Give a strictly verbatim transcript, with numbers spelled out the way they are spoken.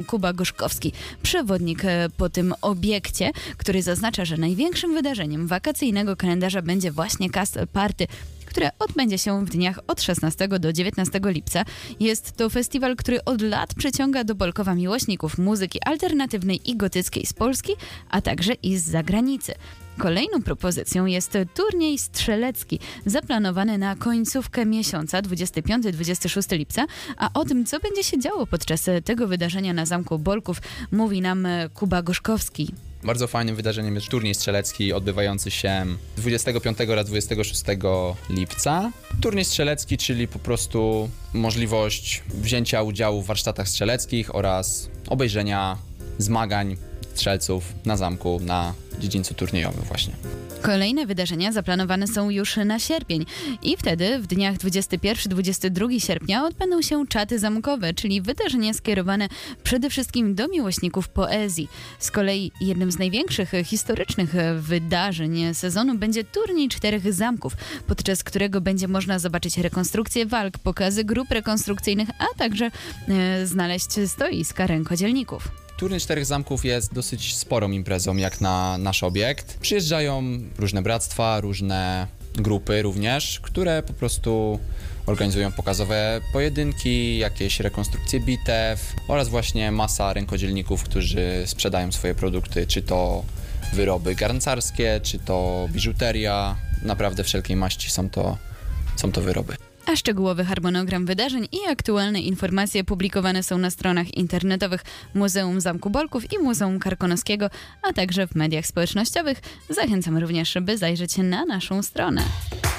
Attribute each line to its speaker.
Speaker 1: Kuba Gorzkowski, przewodnik po tym obiekcie, który zaznacza, że największym wydarzeniem wakacyjnego kalendarza będzie właśnie Castle Party, które odbędzie się w dniach od szesnastego do dziewiętnastego lipca. Jest to festiwal, który od lat przyciąga do Bolkowa miłośników muzyki alternatywnej i gotyckiej z Polski, a także i z zagranicy. Kolejną propozycją jest turniej strzelecki, zaplanowany na końcówkę miesiąca, dwudziestego piątego do dwudziestego szóstego lipca, a o tym, co będzie się działo podczas tego wydarzenia na Zamku Bolków, mówi nam Kuba Gorzkowski.
Speaker 2: Bardzo fajnym wydarzeniem jest turniej strzelecki odbywający się dwudziestego piątego oraz dwudziestego szóstego lipca. Turniej strzelecki, czyli po prostu możliwość wzięcia udziału w warsztatach strzeleckich oraz obejrzenia zmagań strzelców na zamku, na dziedzińcu turniejowym właśnie.
Speaker 1: Kolejne wydarzenia zaplanowane są już na sierpień i wtedy w dniach dwudziestego pierwszego do dwudziestego drugiego sierpnia odbędą się czaty zamkowe, czyli wydarzenia skierowane przede wszystkim do miłośników poezji. Z kolei jednym z największych historycznych wydarzeń sezonu będzie turniej czterech zamków, podczas którego będzie można zobaczyć rekonstrukcję walk, pokazy grup rekonstrukcyjnych, a także e, znaleźć stoiska rękodzielników.
Speaker 2: Turniej Czterech Zamków jest dosyć sporą imprezą jak na nasz obiekt. Przyjeżdżają różne bractwa, różne grupy również, które po prostu organizują pokazowe pojedynki, jakieś rekonstrukcje bitew oraz właśnie masa rękodzielników, którzy sprzedają swoje produkty, czy to wyroby garncarskie, czy to biżuteria. Naprawdę wszelkiej maści są to, są to wyroby.
Speaker 1: A szczegółowy harmonogram wydarzeń i aktualne informacje publikowane są na stronach internetowych Muzeum Zamku Bolków i Muzeum Karkonoskiego, a także w mediach społecznościowych. Zachęcam również, by zajrzeć na naszą stronę.